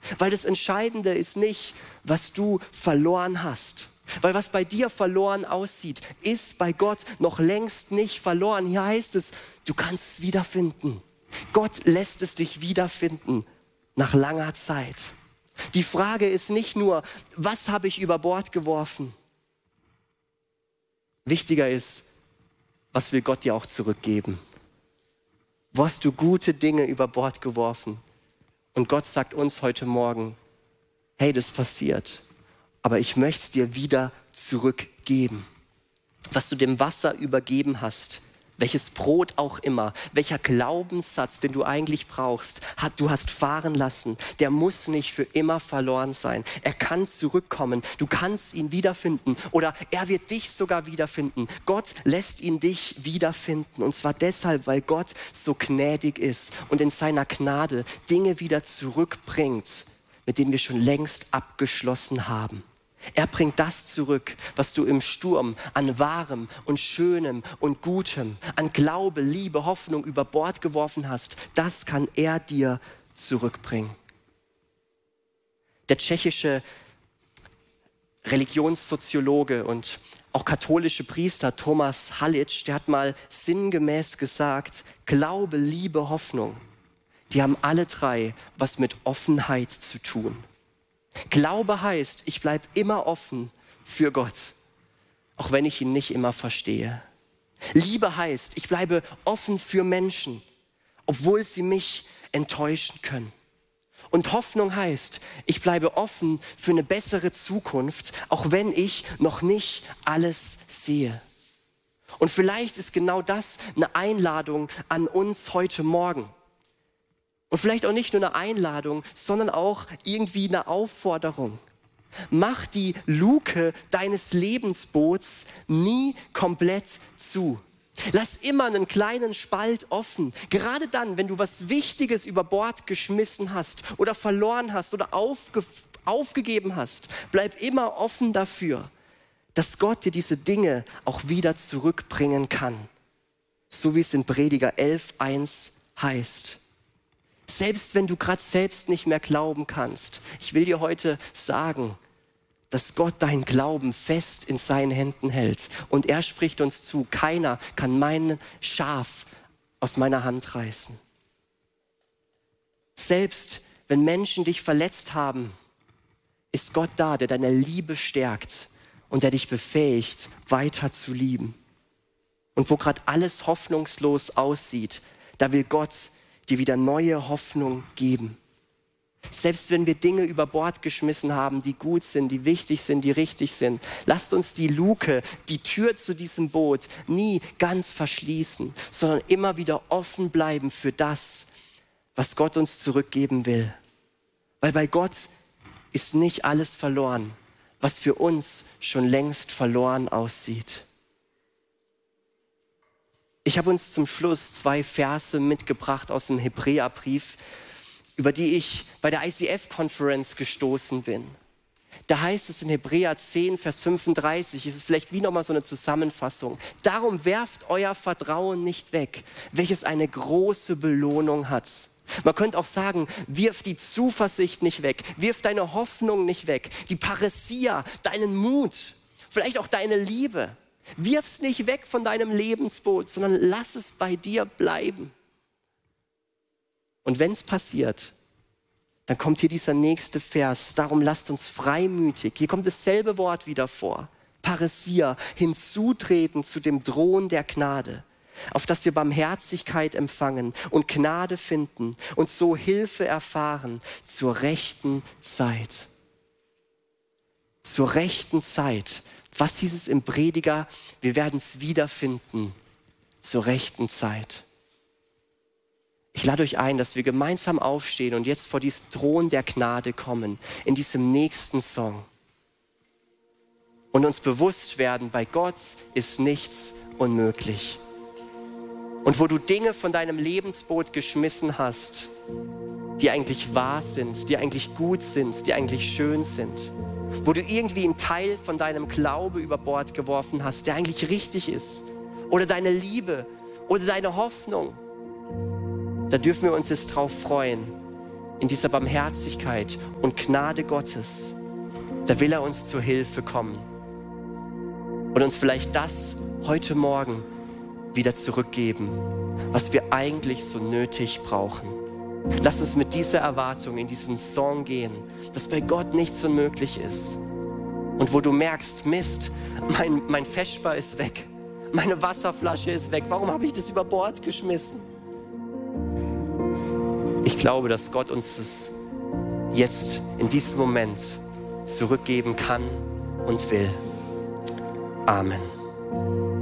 Weil das Entscheidende ist nicht, was du verloren hast. Weil was bei dir verloren aussieht, ist bei Gott noch längst nicht verloren. Hier heißt es, du kannst es wiederfinden. Gott lässt es dich wiederfinden nach langer Zeit. Die Frage ist nicht nur, was habe ich über Bord geworfen? Wichtiger ist, was will Gott dir auch zurückgeben? Wo hast du gute Dinge über Bord geworfen? Und Gott sagt uns heute Morgen, hey, das passiert, aber ich möchte es dir wieder zurückgeben. Was du dem Wasser übergeben hast, welches Brot auch immer, welcher Glaubenssatz, den du eigentlich brauchst, du hast fahren lassen, der muss nicht für immer verloren sein. Er kann zurückkommen, du kannst ihn wiederfinden oder er wird dich sogar wiederfinden. Gott lässt ihn dich wiederfinden und zwar deshalb, weil Gott so gnädig ist und in seiner Gnade Dinge wieder zurückbringt, mit denen wir schon längst abgeschlossen haben. Er bringt das zurück, was du im Sturm an Wahrem und Schönem und Gutem, an Glaube, Liebe, Hoffnung über Bord geworfen hast. Das kann er dir zurückbringen. Der tschechische Religionssoziologe und auch katholische Priester Thomas Halič, der hat mal sinngemäß gesagt, Glaube, Liebe, Hoffnung, die haben alle drei was mit Offenheit zu tun. Glaube heißt, ich bleibe immer offen für Gott, auch wenn ich ihn nicht immer verstehe. Liebe heißt, ich bleibe offen für Menschen, obwohl sie mich enttäuschen können. Und Hoffnung heißt, ich bleibe offen für eine bessere Zukunft, auch wenn ich noch nicht alles sehe. Und vielleicht ist genau das eine Einladung an uns heute Morgen. Und vielleicht auch nicht nur eine Einladung, sondern auch irgendwie eine Aufforderung. Mach die Luke deines Lebensboots nie komplett zu. Lass immer einen kleinen Spalt offen. Gerade dann, wenn du was Wichtiges über Bord geschmissen hast oder verloren hast oder aufgegeben hast, bleib immer offen dafür, dass Gott dir diese Dinge auch wieder zurückbringen kann. So wie es in Prediger 11,1 heißt. Selbst wenn du gerade selbst nicht mehr glauben kannst, ich will dir heute sagen, dass Gott deinen Glauben fest in seinen Händen hält. Und er spricht uns zu, keiner kann mein Schaf aus meiner Hand reißen. Selbst wenn Menschen dich verletzt haben, ist Gott da, der deine Liebe stärkt und der dich befähigt, weiter zu lieben. Und wo gerade alles hoffnungslos aussieht, da will Gott dir wieder neue Hoffnung geben. Selbst wenn wir Dinge über Bord geschmissen haben, die gut sind, die wichtig sind, die richtig sind, lasst uns die Luke, die Tür zu diesem Boot nie ganz verschließen, sondern immer wieder offen bleiben für das, was Gott uns zurückgeben will. Weil bei Gott ist nicht alles verloren, was für uns schon längst verloren aussieht. Ich habe uns zum Schluss 2 Verse mitgebracht aus dem Hebräerbrief, über die ich bei der ICF-Conference gestoßen bin. Da heißt es in Hebräer 10, Vers 35, ist es vielleicht wie nochmal so eine Zusammenfassung. Darum werft euer Vertrauen nicht weg, welches eine große Belohnung hat. Man könnte auch sagen, wirf die Zuversicht nicht weg, wirf deine Hoffnung nicht weg, die Parousia, deinen Mut, vielleicht auch deine Liebe. Wirf's nicht weg von deinem Lebensboot, sondern lass es bei dir bleiben. Und wenn es passiert, dann kommt hier dieser nächste Vers. Darum lasst uns freimütig, hier kommt dasselbe Wort wieder vor, Parousia, hinzutreten zu dem Thron der Gnade, auf dass wir Barmherzigkeit empfangen und Gnade finden und so Hilfe erfahren zur rechten Zeit. Zur rechten Zeit. Was hieß es im Prediger? Wir werden es wiederfinden zur rechten Zeit. Ich lade euch ein, dass wir gemeinsam aufstehen und jetzt vor diesen Thron der Gnade kommen, in diesem nächsten Song. Und uns bewusst werden, bei Gott ist nichts unmöglich. Und wo du Dinge von deinem Lebensboot geschmissen hast, die eigentlich wahr sind, die eigentlich gut sind, die eigentlich schön sind, wo du irgendwie einen Teil von deinem Glaube über Bord geworfen hast, der eigentlich richtig ist, oder deine Liebe oder deine Hoffnung, da dürfen wir uns jetzt drauf freuen, in dieser Barmherzigkeit und Gnade Gottes, da will er uns zur Hilfe kommen und uns vielleicht das heute Morgen wieder zurückgeben, was wir eigentlich so nötig brauchen. Lass uns mit dieser Erwartung in diesen Song gehen, dass bei Gott nichts unmöglich ist. Und wo du merkst, Mist, mein Feschbar ist weg, meine Wasserflasche ist weg, warum habe ich das über Bord geschmissen? Ich glaube, dass Gott uns das jetzt in diesem Moment zurückgeben kann und will. Amen.